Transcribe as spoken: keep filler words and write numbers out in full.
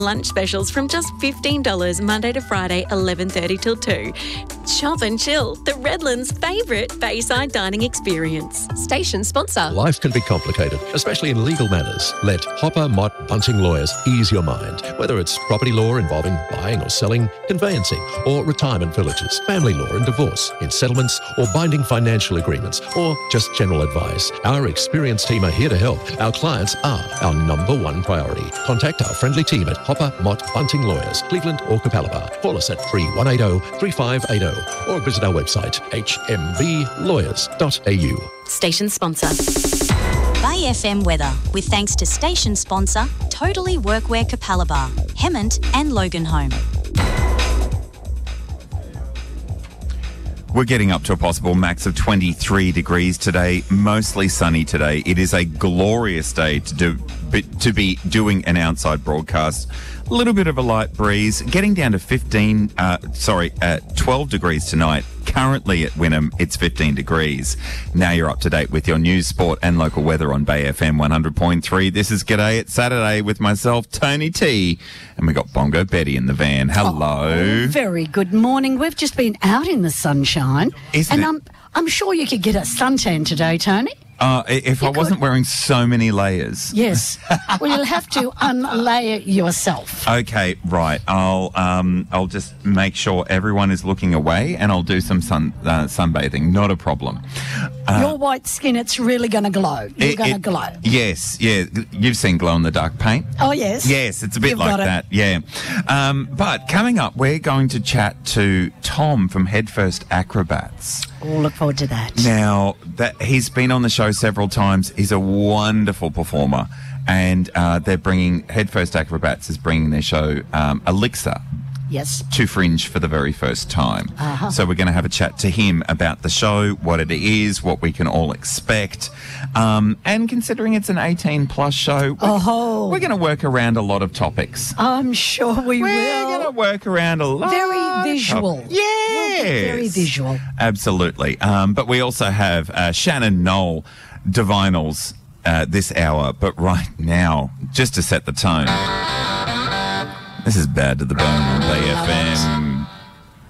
Lunch specials from just fifteen dollars Monday to Friday, eleven thirty till two. Shop and chill, the Redlands' favourite Bayside dining experience. Station sponsor. Life can be complicated, especially in legal matters. Let Hopper, Mott, Bunting Lawyers ease your mind. Whether it's property law involving buying or selling, conveyancing, or retirement villages, family law and divorce, in settlements or binding financial agreements, or just general advice. Our experienced team are here to help. Our clients are our number one priority. Contact our friendly team at Hopper, Mott, Bunting Lawyers, Cleveland or Capalaba. Call us at three one eight zero, three five eight zero or visit our website h m v lawyers dot a u. Station sponsor. Bay F M weather, with thanks to station sponsor Totally Workwear Capalaba, Hemmant and Loganholme. We're getting up to a possible max of twenty-three degrees today, mostly sunny today. It is a glorious day to do to be doing an outside broadcast. A little bit of a light breeze, getting down to fifteen, uh, sorry, uh, twelve degrees tonight. Currently at Wynnum, it's fifteen degrees. Now you're up to date with your news, sport and local weather on Bay F M one hundred point three. This is G'day It's Saturday with myself, Tony T. And we got Bongo Betty in the van. Hello. Oh, very good morning. We've just been out in the sunshine. Isn't and it? I'm, I'm sure you could get a suntan today, Tony. Uh, if You I wasn't could. wearing so many layers. Yes. Well, you'll have to unlayer yourself. Okay, right. I'll um, I'll just make sure everyone is looking away, and I'll do some sun uh, sunbathing. Not a problem. Uh, Your white skin, it's really going to glow. You're it- going to it- glow. Yes, yeah. You've seen glow in the dark paint. Oh, yes. Yes, it's a bit You've like got it. that. Yeah. Um, but coming up, we're going to chat to Tom from Headfirst Acrobats. Oh, look forward to that. Now, that he's been on the show several times. He's a wonderful performer. And uh, they're bringing, Headfirst Acrobats is bringing their show, um, Elixir, Yes. to Fringe for the very first time. Uh-huh. So we're going to have a chat to him about the show, what it is, what we can all expect. Um, and considering it's an eighteen plus show, we're, Oh. we're going to work around a lot of topics. I'm sure we We're going to will. work around a lot. Very visual. Of, yes. Very visual. Absolutely. Um, but we also have uh, Shannon Knoll, Divinals, uh, this hour. But right now, just to set the tone, this is Bad to the Bone on Bay F M.